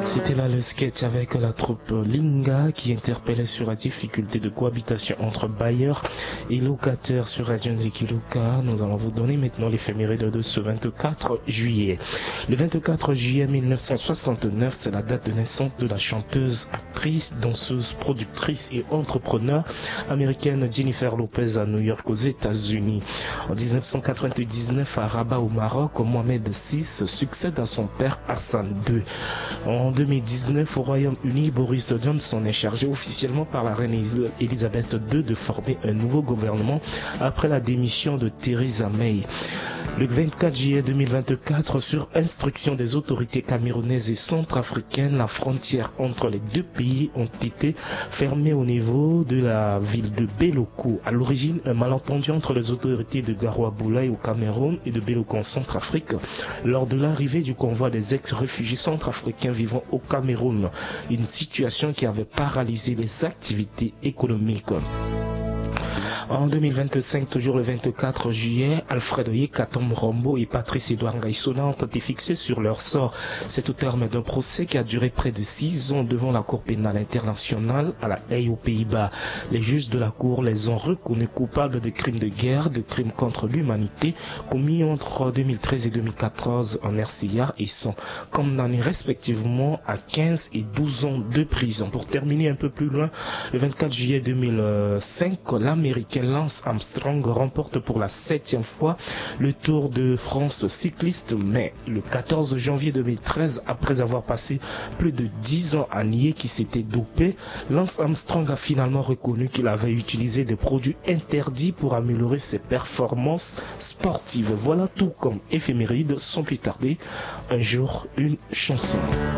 C'était là le sketch avec la troupe Linga qui interpellait sur la difficulté de cohabitation entre bailleurs et locataires sur Radio Nzikiluka. Nous allons vous donner maintenant l'éphéméride de ce 24 juillet. Le 24 juillet 1969, c'est la date de naissance de la chanteuse, actrice, danseuse, productrice et entrepreneur américaine Jennifer Lopez à New York aux États-Unis. En 1999, à Rabat au Maroc, Mohamed VI succède à son père Hassan II. En 2019, au Royaume-Uni, Boris Johnson est chargé officiellement par la reine Elisabeth II de former un nouveau gouvernement après la démission de Theresa May. Le 24 juillet 2024, sur instruction des autorités camerounaises et centrafricaines, la frontière entre les deux pays ont été fermées au niveau de la ville de Béloko. À l'origine, un malentendu entre les autorités de Garoua-Boulaye au Cameroun et de Béloko en Centrafrique lors de l'arrivée du convoi des ex-réfugiés centrafricains vivant au Cameroun, une situation qui avait paralysé les activités économiques. En 2025, toujours le 24 juillet, Alfredo Yekatom Rombo et Patrice Edouard Ngaïsona ont été fixés sur leur sort. C'est au terme d'un procès qui a duré près de 6 ans devant la Cour pénale internationale à La Haye aux Pays-Bas. Les juges de la Cour les ont reconnus coupables de crimes de guerre, de crimes contre l'humanité commis entre 2013 et 2014 en RCA et sont condamnés respectivement à 15 et 12 ans de prison. Pour terminer un peu plus loin, le 24 juillet 2005, l'Américain Lance Armstrong remporte pour la 7e fois le Tour de France cycliste, mais le 14 janvier 2013, après avoir passé plus de 10 ans à nier qu'il s'était dopé, Lance Armstrong a finalement reconnu qu'il avait utilisé des produits interdits pour améliorer ses performances sportives. Voilà tout comme éphéméride, sans plus tarder, un jour, une chanson.